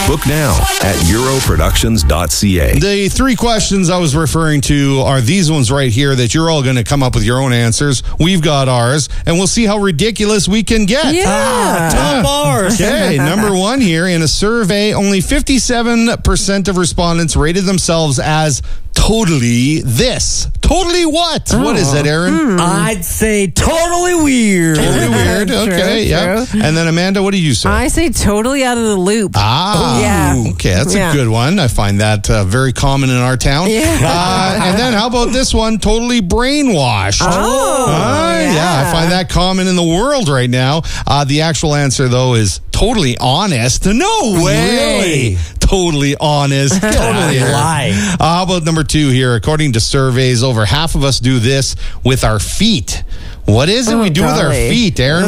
Book now at europroductions.ca. The three questions I was referring to are these ones right here that you're all going to come up with your own answers. We've got ours, and we'll see how ridiculous we can get. Top bars. Okay, number one here. In a survey, only 57% of respondents rated themselves as totally this. Totally what? What is that, Aaron? I'd say totally weird. Totally weird. Okay, yeah. And then Amanda, what do you say? I say totally out of the loop. Okay, that's a good one. I find that very common in our town. And then how about this one? Totally brainwashed. I find that common in the world right now. The actual answer, though, is totally honest. No way. Really? Totally honest. Totally lie. How about number two here? According to surveys, over half of us do this with our feet. What is it we do with our feet, Aaron?